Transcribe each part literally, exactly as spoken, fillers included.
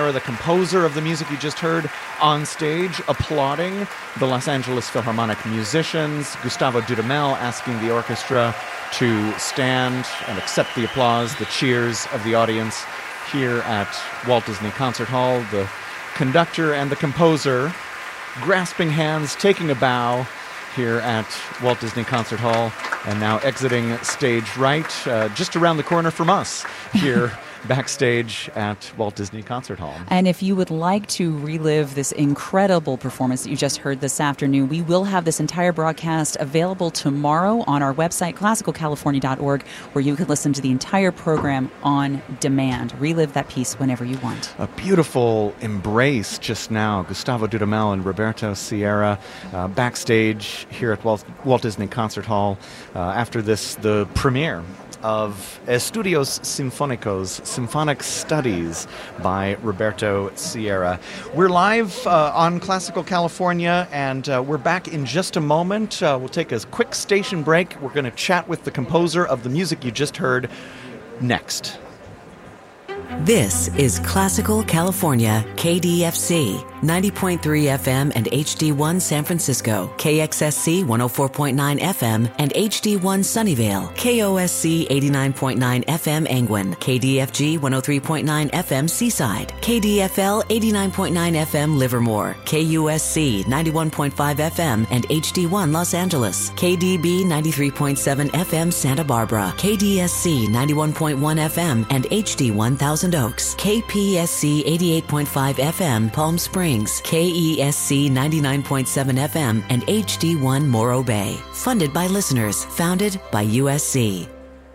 Sierra, the composer of the music you just heard, on stage applauding the Los Angeles Philharmonic musicians. Gustavo Dudamel asking the orchestra to stand and accept the applause, the cheers of the audience here at Walt Disney Concert Hall. The conductor and the composer grasping hands, taking a bow here at Walt Disney Concert Hall, and now exiting stage right, uh, just around the corner from us here backstage at Walt Disney Concert Hall. And if you would like to relive this incredible performance that you just heard this afternoon, we will have this entire broadcast available tomorrow on our website, classical california dot org, where you can listen to the entire program on demand. Relive that piece whenever you want. A beautiful embrace just now. Gustavo Dudamel and Roberto Sierra uh, backstage here at Walt, Walt Disney Concert Hall uh, after this, the premiere of Estudios Sinfónicos, Symphonic Studies by Roberto Sierra. We're live uh, on Classical California, and uh, we're back in just a moment. Uh, we'll take a quick station break. We're going to chat with the composer of the music you just heard next. This is Classical California, K D F C, ninety point three F M and H D one San Francisco, K X S C one oh four point nine F M and H D one Sunnyvale, K O S C eighty-nine point nine F M Angwin, K D F G one oh three point nine F M Seaside, K D F L eighty-nine point nine F M Livermore, K U S C ninety-one point five F M and H D one Los Angeles, K D B ninety-three point seven F M Santa Barbara, K D S C ninety-one point one F M and H D one Thousand Oaks, K P S C eighty-eight point five F M Palm Springs, K E S C ninety-nine point seven F M and H D one Morro Bay. Funded by listeners, founded by U S C.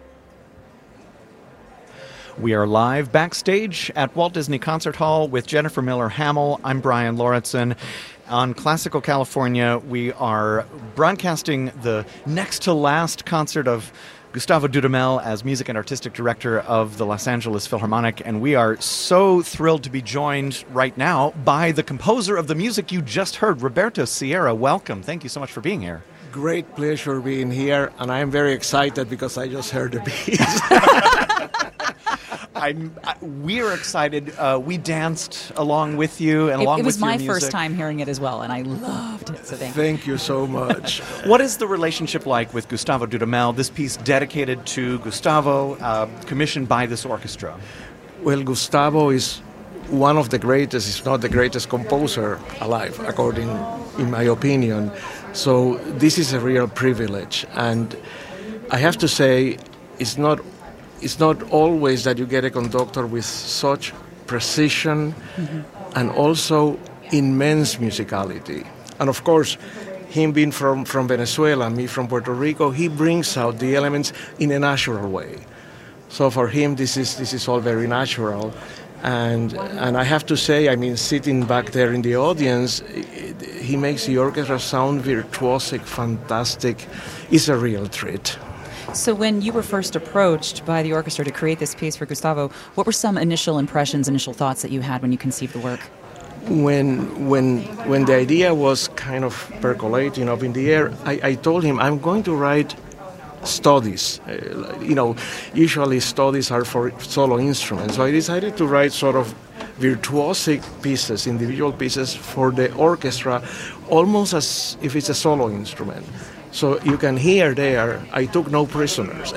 We are live backstage at Walt Disney Concert Hall with Jennifer Miller Hamill. I'm Brian Lauritsen. On Classical California, we are broadcasting the next to last concert of Gustavo Dudamel as music and artistic director of the Los Angeles Philharmonic, and we are so thrilled to be joined right now by the composer of the music you just heard, Roberto Sierra. Welcome. Thank you so much for being here. Great pleasure being here, and I'm very excited because I just heard the piece. I'm, I, we're excited. Uh, we danced along with you and it, along it was with your my music. first time hearing it as well, and I loved it. So thank, thank you so much. What is the relationship like with Gustavo Dudamel? This piece dedicated to Gustavo, uh, commissioned by this orchestra. Well, Gustavo is one of the greatest, if not the greatest composer alive, according, in my opinion. So this is a real privilege, and I have to say, it's not. It's not always that you get a conductor with such precision mm-hmm. and also immense musicality. And of course, him being from, from Venezuela, me from Puerto Rico, he brings out the elements in a natural way. So for him, this is this is all very natural. And and I have to say, I mean, sitting back there in the audience, he makes the orchestra sound virtuosic, fantastic. It's a real treat. So when you were first approached by the orchestra to create this piece for Gustavo, what were some initial impressions, initial thoughts that you had when you conceived the work? When when when the idea was kind of percolating up in the air, I, I told him, I'm going to write studies. Uh, you know, usually studies are for solo instruments. So I decided to write sort of virtuosic pieces, individual pieces for the orchestra, almost as if it's a solo instrument. So you can hear there, I took no prisoners.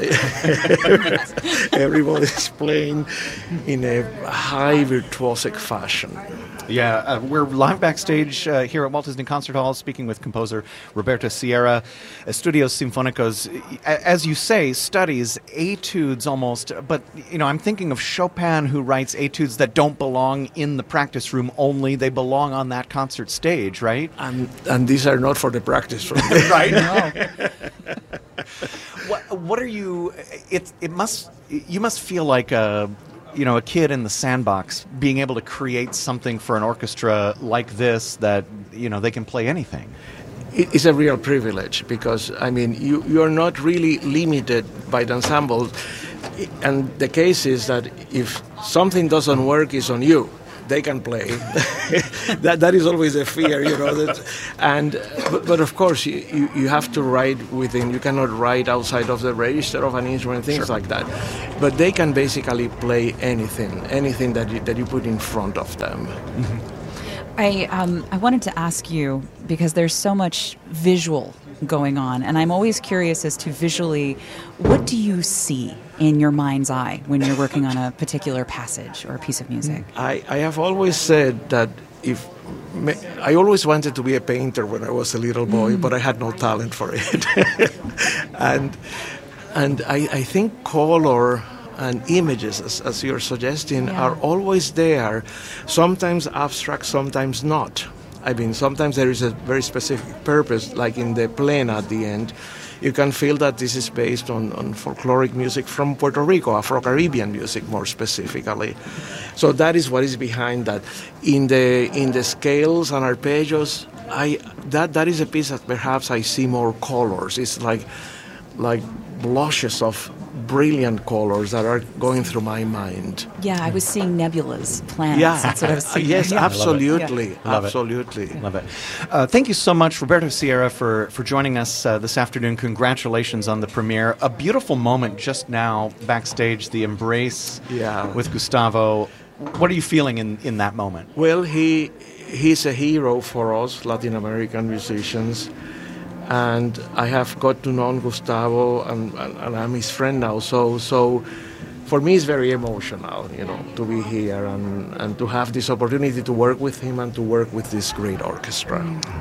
Everybody's playing in a high virtuosic fashion. Yeah, uh, we're live backstage uh, here at Walt Disney Concert Hall speaking with composer Roberto Sierra. Estudios Sinfónicos, as you say, studies, etudes almost, but you know, I'm thinking of Chopin, who writes etudes that don't belong in the practice room only, they belong on that concert stage, right? And, and these are not for the practice room. Right? No. What, what are you, it, it must, you must feel like a, you know, a kid in the sandbox being able to create something for an orchestra like this that, you know, they can play anything. It's a real privilege because, I mean, you, you're not really limited by the ensemble. And the case is that if something doesn't work, it's on you. they can play. that that is always a fear, you know. That, and but, but of course, you, you, you have to write within. You cannot write outside of the register of an instrument, things Sure. like that. But they can basically play anything, anything that you, that you put in front of them. I um, I wanted to ask you, because there's so much visual going on, and I'm always curious as to visually, what do you see in your mind's eye when you're working on a particular passage or a piece of music? I, I have always said that if I always wanted to be a painter when I was a little boy, mm. but I had no talent for it. and and I, I think color and images, as, as you're suggesting, yeah. are always there, sometimes abstract, sometimes not. I mean, sometimes there is a very specific purpose, like in the plena at the end. You can feel that this is based on, on folkloric music from Puerto Rico, Afro-Caribbean music more specifically. So that is what is behind that. In the in the scales and arpeggios, I that that is a piece that perhaps I see more colors. It's like like blushes of brilliant colors that are going through my mind. Yeah, I was seeing nebulas, planets. Yeah, That's what I was seeing. yes, Yeah. absolutely, Yeah. Love it. absolutely. Love it. Uh, thank you so much, Roberto Sierra, for, for joining us uh, this afternoon. Congratulations on the premiere. A beautiful moment just now backstage, the embrace Yeah. with Gustavo. What are you feeling in, in that moment? Well, he he's a hero for us Latin American musicians, and I have got to know Gustavo, and, and, and I'm his friend now. So so for me, it's very emotional, you know, to be here and, and to have this opportunity to work with him and to work with this great orchestra.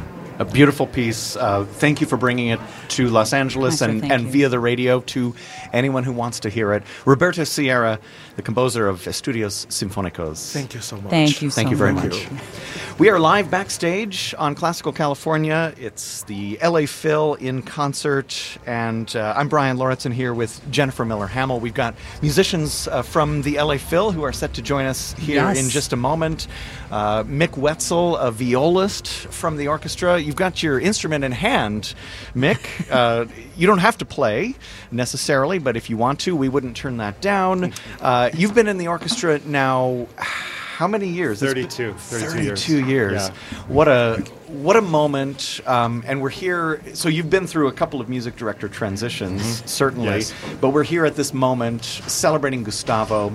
A beautiful piece. Uh, thank you for bringing it to Los Angeles Master, and, thank and you. via the radio to anyone who wants to hear it. Roberto Sierra, the composer of Estudios Sinfónicos. Thank you so much. Thank you so Thank you very much. much. We are live backstage on Classical California. It's the L A Phil in concert, and uh, I'm Brian Lauritsen here with Jennifer Miller-Hamill. We've got musicians uh, from the L A Phil who are set to join us here Yes. in just a moment. Uh, Mick Wetzel, a violist from the orchestra. You've got your instrument in hand, Mick. Uh, you don't have to play necessarily, but if you want to, we wouldn't turn that down. Uh, you've been in the orchestra now. How many years? thirty-two. thirty-two years. thirty-two years. Yeah. What a what a moment! Um, and we're here. So you've been through a couple of music director transitions, Mm-hmm. certainly. Yes. But we're here at this moment celebrating Gustavo.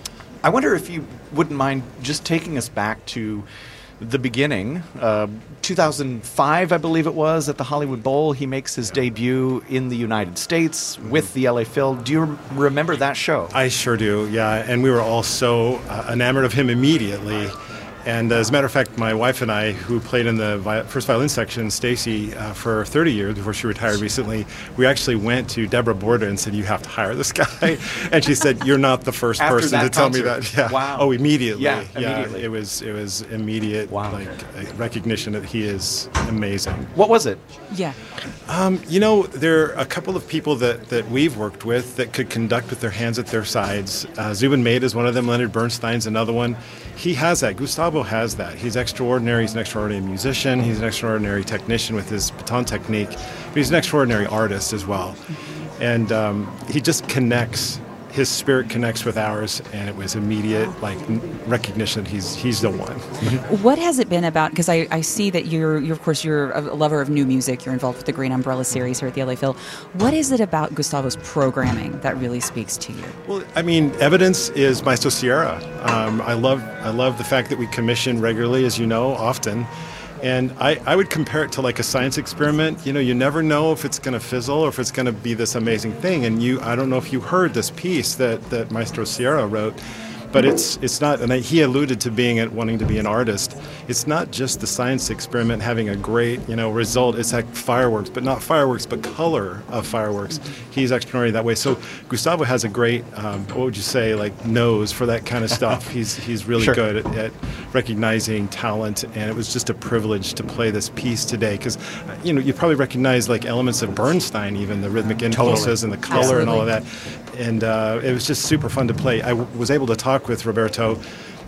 I wonder if you wouldn't mind just taking us back to the beginning. Uh, two thousand five, I believe it was, at the Hollywood Bowl. He makes his debut in the United States with the L A Phil. Do you rem- remember that show? I sure do, yeah. And we were all so uh, enamored of him immediately. And as a matter of fact, my wife and I, who played in the vi- first violin section, Stacy, uh, for thirty years before she retired recently, we actually went to Deborah Borda and said, "You have to hire this guy." And she said, "You're not the first After person to that tell me concert? that." Yeah. Wow. Oh, immediately. Yeah, immediately. It was it was immediate, Wow. like uh, recognition that he is amazing. What was it? Yeah. Um, you know, there are a couple of people that, that we've worked with that could conduct with their hands at their sides. Uh, Zubin Mehta is one of them. Leonard Bernstein's another one. He has that. Gustavo has that. He's extraordinary. He's an extraordinary musician. He's an extraordinary technician with his baton technique. But he's an extraordinary artist as well. And um, he just connects. His spirit connects with ours, and it was immediate, like recognition that he's he's the one. What has it been about? Because I, I see that you're, you're, of course, you're a lover of new music. You're involved with the Green Umbrella series here at the L A Phil. What is it about Gustavo's programming that really speaks to you? Well, I mean, evidence is Maestro Sierra. Um, I love I love the fact that we commission regularly, as you know, often. And I, I would compare it to like a science experiment. You know, you never know if it's going to fizzle or if it's going to be this amazing thing. And you, I don't know if you heard this piece that, that Maestro Sierra wrote, but it's it's not, and I, he alluded to being it, wanting to be an artist. It's not just the science experiment having a great, you know, result. It's like fireworks, but not fireworks, but color of fireworks. He's extraordinary that way. So Gustavo has a great, um, what would you say, like nose for that kind of stuff. He's he's really Sure. good at, at recognizing talent, and it was just a privilege to play this piece today because, you know, you probably recognize like elements of Bernstein, even the rhythmic impulses and the color and all of that. And uh, it was just super fun to play. I w- was able to talk with Roberto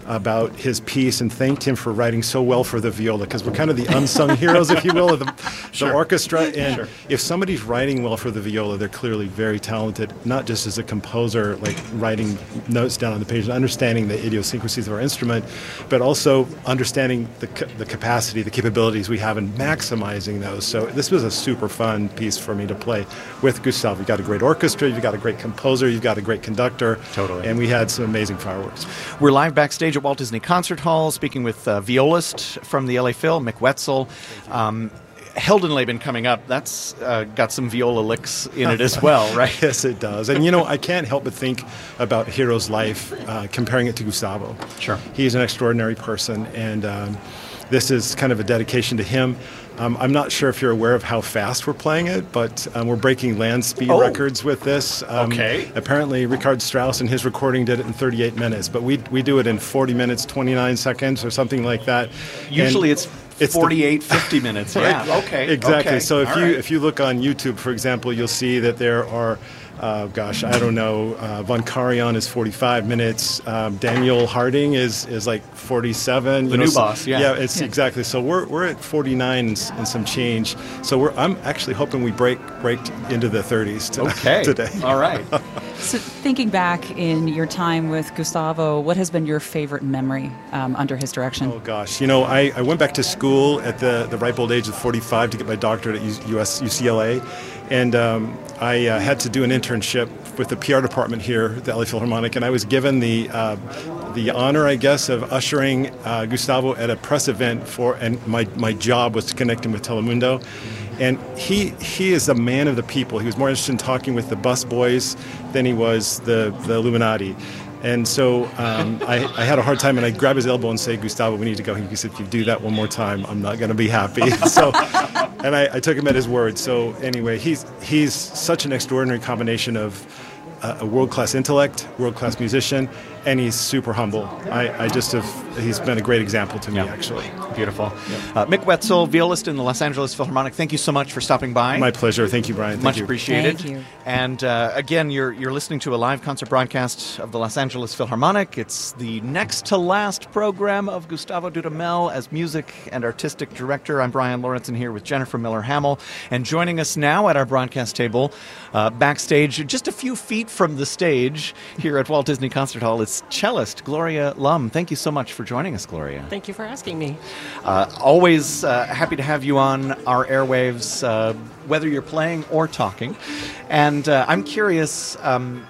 about his piece and thanked him for writing so well for the viola, because we're kind of the unsung heroes, if you will, of the, Sure. the orchestra. And Sure. if somebody's writing well for the viola, they're clearly very talented, not just as a composer, like writing notes down on the page and understanding the idiosyncrasies of our instrument, but also understanding the, ca- the capacity, the capabilities we have, and maximizing those. So this was a super fun piece for me to play with Gustavo. You've got a great orchestra, you've got a great composer, you've got a great conductor. Totally. And we had some amazing fireworks. We're live backstage at Walt Disney Concert Hall, speaking with uh, violist from the L A Phil, Mick Wetzel. Um, Heldenleben coming up, that's uh, got some viola licks in it as well, right? Yes, it does. And, you know, I can't help but think about Hiro's life, uh, comparing it to Gustavo. Sure. He's an extraordinary person, and um, this is kind of a dedication to him. Um, I'm not sure if you're aware of how fast we're playing it, but um, we're breaking land speed Oh. records with this. Um, Okay. Apparently, Richard Strauss in his recording did it in thirty-eight minutes, but we we do it in forty minutes, twenty-nine seconds, or something like that. Usually And it's it's the- forty-eight, fifty minutes. Yeah, okay. Exactly. okay. So if All you right. if you look on YouTube, for example, you'll see that there are, uh, gosh, I don't know, uh, Von Karajan is forty-five minutes. Um, Daniel Harding is is like forty-seven. The you know, new so- boss, yeah. Yeah, it's exactly. So we're we're at forty-nine and, s- and some change. So we're I'm actually hoping we break break into the thirties to, Okay. today. All right. So, thinking back in your time with Gustavo, what has been your favorite memory um, under his direction? Oh gosh, you know, I, I went back to school at the, the ripe old age of forty-five to get my doctorate at U- US, U C L A, and um, I uh, had to do an internship with the P R department here at the L A Philharmonic, and I was given the uh, the honor, I guess, of ushering uh, Gustavo at a press event for, and my, my job was to connect him with Telemundo. And he he is a man of the people. He was more interested in talking with the bus boys than he was the, the Illuminati. And so um, I, I had a hard time, and I grabbed his elbow and say, Gustavo, we need to go. He said, if you do that one more time, I'm not going to be happy. So, and I, I took him at his word. So anyway, he's he's such an extraordinary combination of uh, a world-class intellect, world-class musician, and he's super humble. I, I just have, he's been a great example to me, Yeah. actually. Beautiful. Uh, Mick Wetzel, violist in the Los Angeles Philharmonic, thank you so much for stopping by. My pleasure. Thank you, Brian. Thank Much you. appreciated. Thank you. And uh, again, you're you're listening to a live concert broadcast of the Los Angeles Philharmonic. It's the next to last program of Gustavo Dudamel as music and artistic director. I'm Brian Lawrenson here with Jennifer Miller Hamill, and joining us now at our broadcast table, uh, backstage, just a few feet from the stage here at Walt Disney Concert Hall, it's cellist Gloria Lum. Thank you so much for joining us, Gloria. Thank you for asking me. Uh, always uh, happy to have you on our airwaves, uh, whether you're playing or talking. And uh, I'm curious um,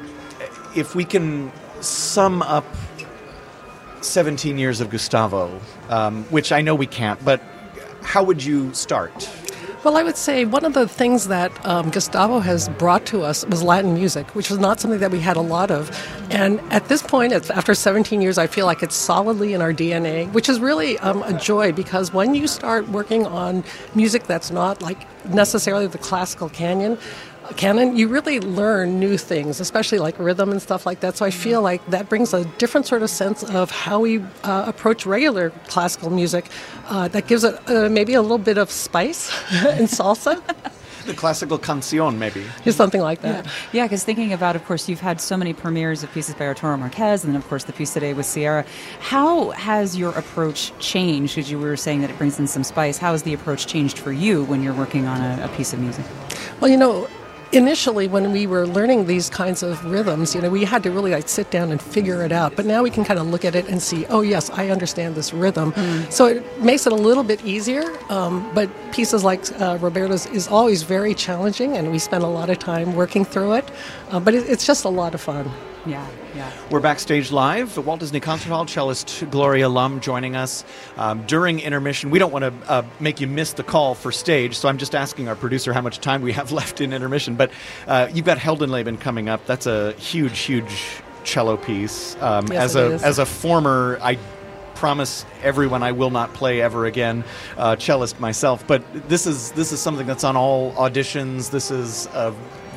if we can sum up seventeen years of Gustavo, um, which I know we can't, but how would you start? Well, I would say one of the things that um, Gustavo has brought to us was Latin music, which was not something that we had a lot of. And at this point, it's, after seventeen years, I feel like it's solidly in our D N A, which is really um, a joy, because when you start working on music that's not like necessarily the classical canon, canon, you really learn new things, especially like rhythm and stuff like that. So I feel like that brings a different sort of sense of how we uh, approach regular classical music. Uh, that gives it uh, maybe a little bit of spice and salsa, The classical canción, maybe. just something like that. Yeah, because thinking about, of course, you've had so many premieres of pieces by Arturo Marquez, and then, of course, the piece today with Sierra. How has your approach changed? Because you were saying that it brings in some spice. How has the approach changed for you when you're working on a, a piece of music? Well, you know, initially when we were learning these kinds of rhythms, you know, we had to really like sit down and figure it out. But now we can kind of look at it and see, oh yes, I understand this rhythm. Mm. So it makes it a little bit easier. Um, but pieces like uh, Roberto's is always very challenging, and we spend a lot of time working through it. Uh, but it, it's just a lot of fun. Yeah, yeah. We're backstage live at Walt Disney Concert Hall. Cellist Gloria Lum joining us um, during intermission. We don't want to uh, make you miss the call for stage, so I'm just asking our producer how much time we have left in intermission. But uh, you've got Heldenleben coming up. That's a huge, huge cello piece. Um, Yes, as it a is. as a former, I promise everyone I will not play ever again, uh, cellist myself. But this is this is something that's on all auditions. This is a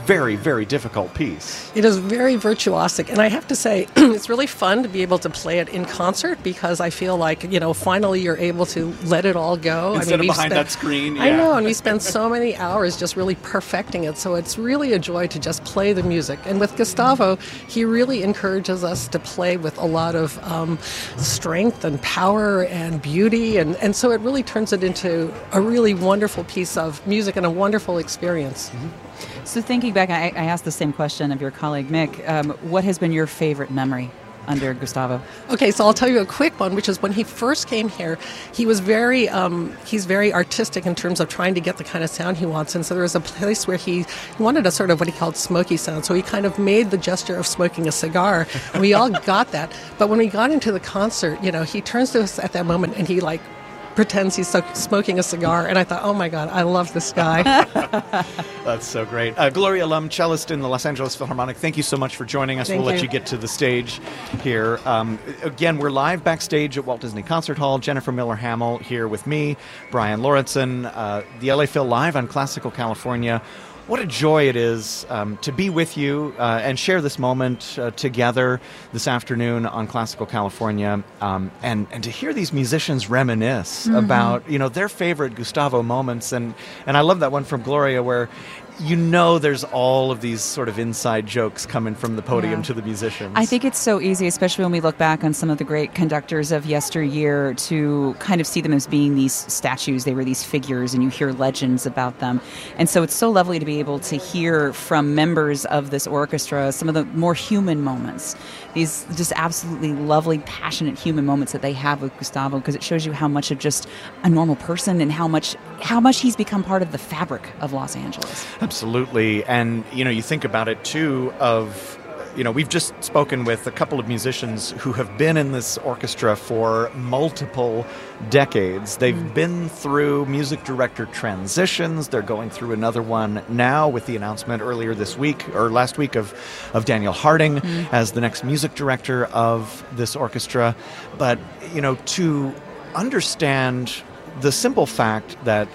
very, very difficult piece. It is very virtuosic, and I have to say, it's really fun to be able to play it in concert because I feel like, you know, finally you're able to let it all go. Instead I mean, of behind spent, that screen, yeah. I know, and we spend so many hours just really perfecting it, so it's really a joy to just play the music. And with Gustavo, he really encourages us to play with a lot of um, strength and power and beauty, and, and so it really turns it into a really wonderful piece of music and a wonderful experience. Mm-hmm. So thinking back, I, I asked the same question of your colleague Mick. Um, what has been your favorite memory under Gustavo? Okay, so I'll tell you a quick one, which is when he first came here, he was very, um, he's very artistic in terms of trying to get the kind of sound he wants. And so there was a place where he wanted a sort of what he called smoky sound. So he kind of made the gesture of smoking a cigar, and we all got that. But when we got into the concert, you know, he turns to us at that moment and he like pretends he's so- smoking a cigar, and I thought, oh my God, I love this guy. That's so great. Uh, Gloria Lum, cellist in the Los Angeles Philharmonic, thank you so much for joining us. Thank we'll let you. you get to the stage here. Um, again, we're live backstage at Walt Disney Concert Hall. Jennifer Miller-Hamill here with me, Brian Lauritsen, uh, the L A Phil live on Classical California. What a joy it is um, to be with you uh, and share this moment uh, together this afternoon on Classical California, um, and and to hear these musicians reminisce mm-hmm. about, you know, their favorite Gustavo moments. And and I love that one from Gloria where, you know, there's all of these sort of inside jokes coming from the podium yeah. to the musicians. I think it's so easy, especially when we look back on some of the great conductors of yesteryear, to kind of see them as being these statues. They were these figures, and you hear legends about them. And so it's so lovely to be able to hear from members of this orchestra some of the more human moments, these just absolutely lovely, passionate human moments that they have with Gustavo, because it shows you how much of just a normal person and how much how much he's become part of the fabric of Los Angeles. Absolutely. And, you know, you think about it, too, of, you know, we've just spoken with a couple of musicians who have been in this orchestra for multiple decades. They've mm. been through music director transitions. They're going through another one now with the announcement earlier this week, or last week, of, of Daniel Harding mm. as the next music director of this orchestra. But, you know, to understand the simple fact that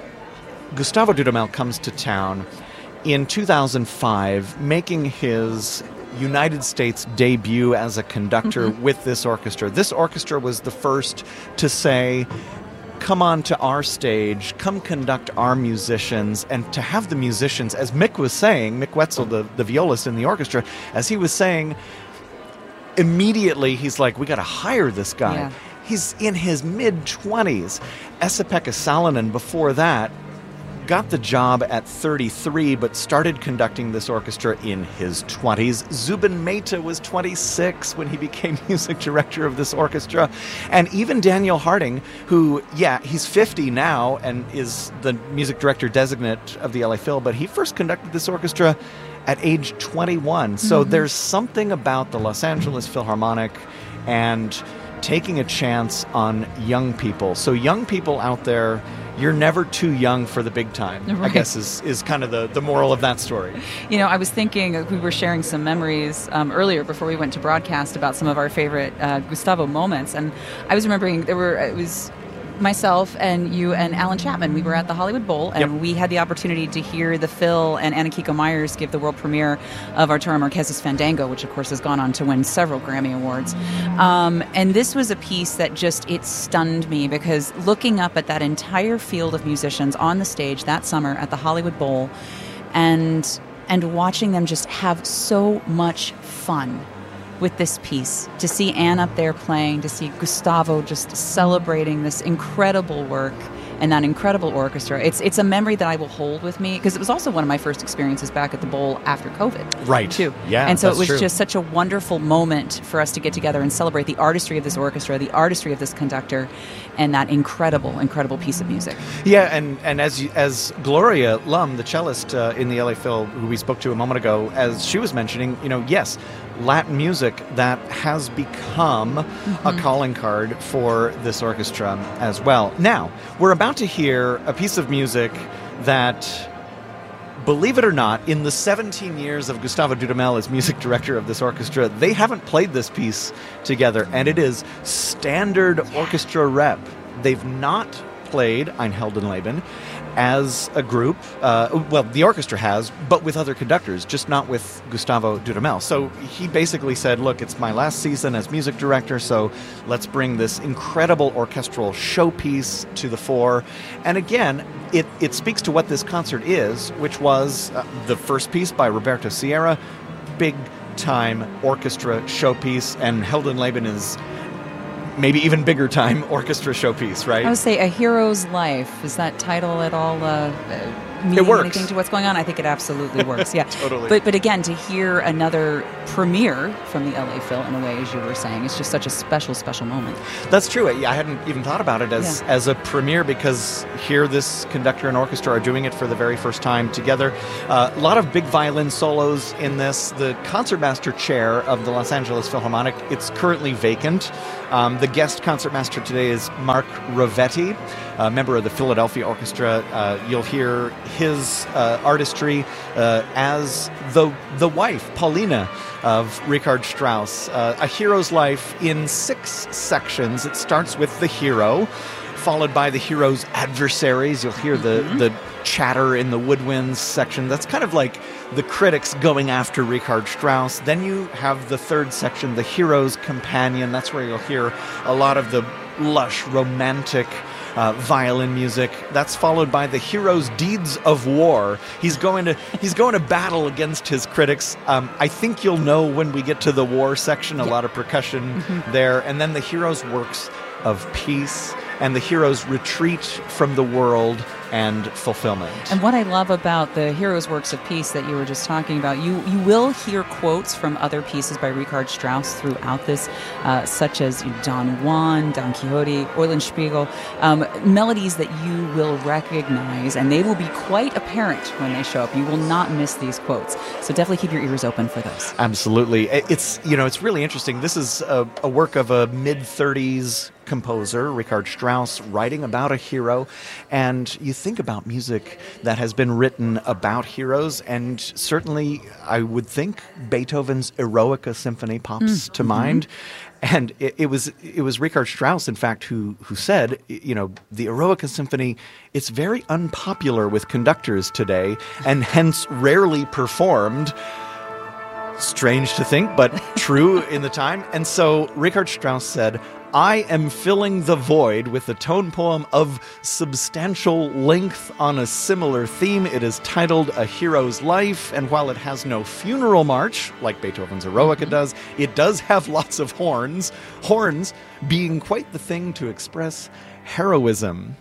Gustavo Dudamel comes to town in two thousand five, making his United States debut as a conductor mm-hmm. with this orchestra. This orchestra was the first to say, come on to our stage, come conduct our musicians, and to have the musicians, as Mick was saying, Mick Wetzel, the, the violist in the orchestra, as he was saying, immediately he's like, we got to hire this guy. Yeah. He's in his mid-twenties. Esa-Pekka Salonen, before that, got the job at thirty-three, but started conducting this orchestra in his twenties. Zubin Mehta was twenty-six when he became music director of this orchestra. And even Daniel Harding, who, yeah, he's fifty now and is the music director designate of the L A Phil, but he first conducted this orchestra at age twenty-one. So mm-hmm. there's something about the Los Angeles Philharmonic and taking a chance on young people. So young people out there, you're never too young for the big time, right. I guess is, is kind of the, the moral of that story. You know, I was thinking, we were sharing some memories um, earlier before we went to broadcast about some of our favorite uh, Gustavo moments. And I was remembering there were, it was myself and you and Alan Chapman. We were at the Hollywood Bowl, and yep. we had the opportunity to hear the Phil and Anna Kiko Myers give the world premiere of Arturo Marquez's Fandango, which of course has gone on to win several Grammy Awards. Um, and this was a piece that just, it stunned me, because looking up at that entire field of musicians on the stage that summer at the Hollywood Bowl and and watching them just have so much fun with this piece, to see Anne up there playing, to see Gustavo just celebrating this incredible work and that incredible orchestra. It's it's a memory that I will hold with me, because it was also one of my first experiences back at the Bowl after COVID. Right. Too. Yeah, and so that's it was true. just such a wonderful moment for us to get together and celebrate the artistry of this orchestra, the artistry of this conductor, and that incredible, incredible piece of music. Yeah, and, and as you, as Gloria Lum, the cellist uh, in the L A Phil, who we spoke to a moment ago, as she was mentioning, you know, yes, Latin music that has become mm-hmm. a calling card for this orchestra as well. Now, we're about to hear a piece of music that, believe it or not, in the seventeen years of Gustavo Dudamel as music director of this orchestra, they haven't played this piece together, and it is standard orchestra rep. They've not played Ein Heldenleben, as a group. Uh, well, the orchestra has, but with other conductors, just not with Gustavo Dudamel. So he basically said, look, it's my last season as music director, so let's bring this incredible orchestral showpiece to the fore. And again, it, it speaks to what this concert is, which was uh, the first piece by Roberto Sierra, big-time orchestra showpiece, and Heldenleben is maybe even bigger time orchestra showpiece, right? I would say A Hero's Life. Is that title at all uh, mean it works. anything to what's going on? I think it absolutely works, yeah. Totally. But but again, to hear another premiere from the L A Phil, in a way, as you were saying, it's just such a special, special moment. That's true. I hadn't even thought about it as, Yeah. as a premiere, because here this conductor and orchestra are doing it for the very first time together. Uh, a lot of big violin solos in this. The concertmaster chair of the Los Angeles Philharmonic, it's currently vacant. Um, the guest concertmaster today is Mark Rovetti, a member of the Philadelphia Orchestra. Uh, you'll hear his uh, artistry uh, as the the wife, Paulina, of Richard Strauss. Uh, A Hero's Life in six sections. It starts with the hero, followed by the hero's adversaries. You'll hear the, Mm-hmm. the chatter in the woodwinds section. That's kind of like the critics going after Richard Strauss. Then you have the third section, the hero's companion. That's where you'll hear a lot of the lush, romantic uh, violin music. That's followed by the hero's deeds of war. He's going to he's going to battle against his critics. Um, I think you'll know when we get to the war section. A lot of percussion there, and then the hero's works of peace and the hero's retreat from the world and fulfillment. And what I love about the Heroes' Works of Peace that you were just talking about, you, you will hear quotes from other pieces by Richard Strauss throughout this, uh, such as Don Juan, Don Quixote, Eulenspiegel, um, melodies that you will recognize, and they will be quite apparent when they show up. You will not miss these quotes. So definitely keep your ears open for those. Absolutely. It's, you know, it's really interesting. This is a, a work of a mid-thirties composer, Richard Strauss, writing about a hero. And you think about music that has been written about heroes, and certainly I would think Beethoven's Eroica Symphony pops mm. to mind. And it, it was it was Richard Strauss, in fact, who who said, you know, the Eroica Symphony, it's very unpopular with conductors today, and hence rarely performed. Strange to think, but true in the time. And so Richard Strauss said, I am filling the void with a tone poem of substantial length on a similar theme. It is titled A Hero's Life, and while it has no funeral march, like Beethoven's Eroica does, it does have lots of horns, horns being quite the thing to express heroism.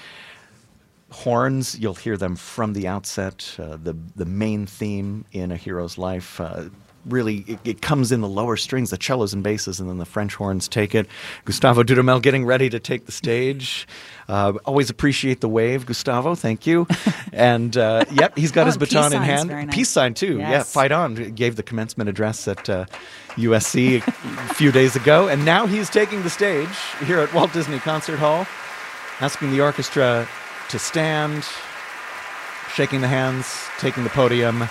Horns, you'll hear them from the outset. Uh, the the main theme in A Hero's Life, uh, really, it, it comes in the lower strings, the cellos and basses, and then the French horns take it. Gustavo Dudamel getting ready to take the stage. Uh, always appreciate the wave, Gustavo. Thank you. And, uh, yep, he's got Oh, his and baton peace in signs, hand. very nice. Peace sign, too. Yes. Yeah, fight on. Gave the commencement address at uh, U S C a few days ago. And now he's taking the stage here at Walt Disney Concert Hall, asking the orchestra to stand, shaking the hands, taking the podium,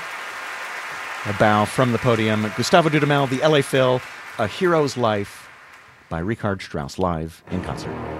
a bow from the podium. Gustavo Dudamel, the L A Phil, A Hero's Life by Richard Strauss, live in concert.